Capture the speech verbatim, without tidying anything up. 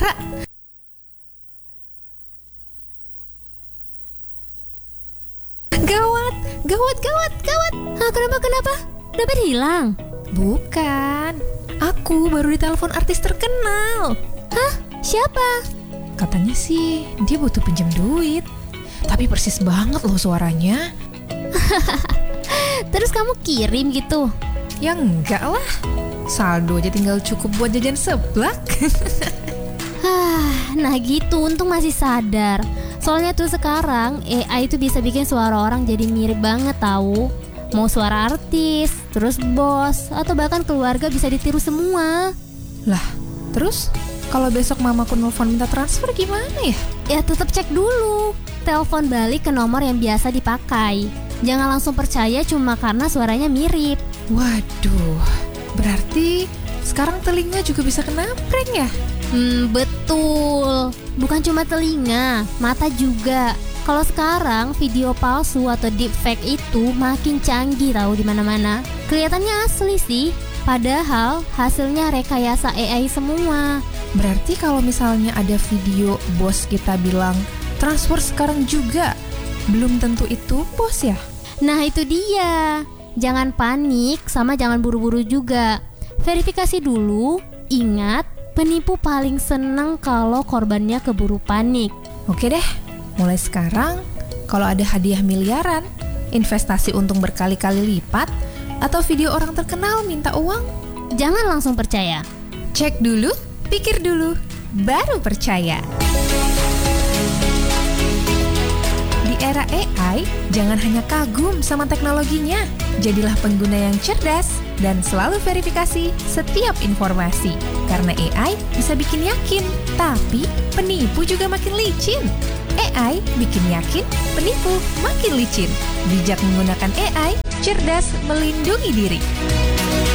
Ra. Gawat, gawat, gawat, gawat. Hah, kenapa, kenapa? Dompet hilang? Bukan, aku baru ditelepon artis terkenal. Hah? Siapa? Katanya sih dia butuh pinjam duit. Tapi persis banget loh suaranya. Terus kamu kirim gitu? Ya enggak lah, saldo aja tinggal cukup buat jajan seblak. Hah, nah gitu, untung masih sadar. Soalnya tuh sekarang A I itu bisa bikin suara orang jadi mirip banget tahu. Mau suara artis, terus bos, atau bahkan keluarga bisa ditiru semua. Lah, terus kalau besok mamaku nelfon minta transfer gimana ya? Ya tetap cek dulu. Telepon balik ke nomor yang biasa dipakai. Jangan langsung percaya cuma karena suaranya mirip. Waduh, berarti sekarang telinga juga bisa kena prank ya? Hmm, betul. Bukan cuma telinga, mata juga. Kalau sekarang video palsu atau deepfake itu makin canggih tahu di mana-mana. Kelihatannya asli sih, padahal hasilnya rekayasa A I semua. Berarti kalau misalnya ada video bos kita bilang transfer sekarang juga, belum tentu itu bos ya? Nah itu dia. Jangan panik sama jangan buru-buru juga. Verifikasi dulu. Ingat, penipu paling seneng kalau korbannya keburu panik. Oke deh, mulai sekarang kalau ada hadiah miliaran, investasi untung berkali-kali lipat, atau video orang terkenal minta uang, jangan langsung percaya. Cek dulu, pikir dulu, baru percaya. Di era A I, jangan hanya kagum sama teknologinya, jadilah pengguna yang cerdas dan selalu verifikasi setiap informasi. Karena A I bisa bikin yakin, tapi penipu juga makin licin. A I bikin yakin, penipu makin licin. Bijak menggunakan A I, cerdas melindungi diri.